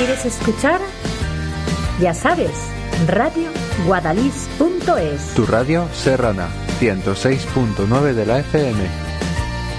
quieres escuchar? Ya sabes, radioguadalís.es. Tu radio serrana, 106.9 de la FM.